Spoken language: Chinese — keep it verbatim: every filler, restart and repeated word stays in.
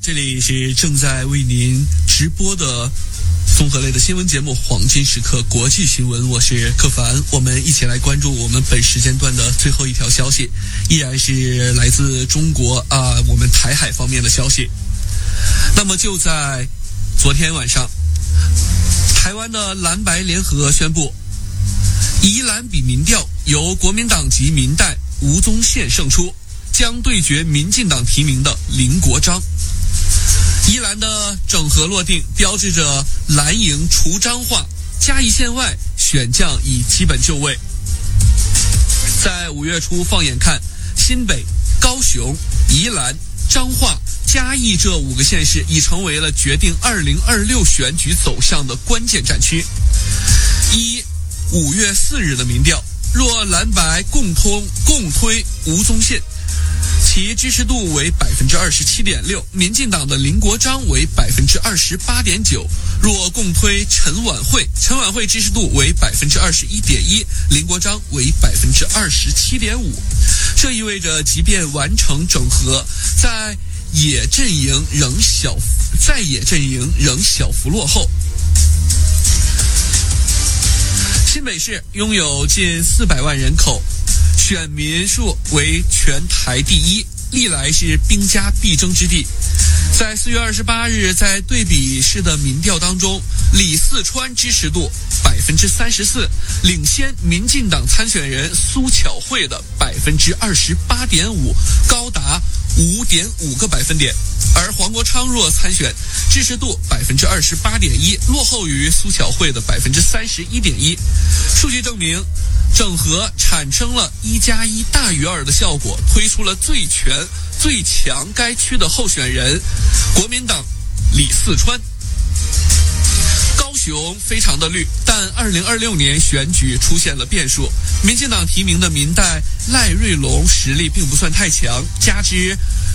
这里是正在为您直播的综合类的新闻节目《黄金时刻国际新闻》，我是柯凡，我们一起来关注我们本时间段的最后一条消息，依然是来自中国啊、呃，我们台海方面的消息。那么就在昨天晚上，台湾的蓝白联合宣布，宜兰比民调由国民党籍民代吴宗宪胜出，将对决民进党提名的林国璋。宜兰的整合落定，标志着蓝营除彰化，嘉义县外选将已基本就位。在五月初放眼看，新北、高雄、宜兰、彰化、嘉义这五个县市已成为了决定二零二六选举走向的关键战区。一五月四日的民调，若蓝白共通共推吴宗宪，其支持度为百分之二十七点六，民进党的林国璋为百分之二十八点九。若共推陈婉慧，陈婉慧支持度为百分之二十一点一，林国璋为百分之二十七点五。这意味着，即便完成整合，在野阵营仍小在野阵营仍小幅落后。新北市拥有近四百万人口，选民数为全台第一，历来是兵家必争之地。在四月二十八日，在对比式的民调当中，李四川支持度百分之三十四，领先民进党参选人苏巧慧的百分之二十八点五，高达五点五个百分点。而黄国昌若参选，支持度百分之二十八点一，落后于苏巧慧的百分之三十一点一。数据证明，整合产生了一加一大于二的效果，推出了最全最强该区的候选人，国民党李四川。高雄非常的绿，但二零二六年选举出现了变数，民进党提名的民代赖瑞龙实力并不算太强，加之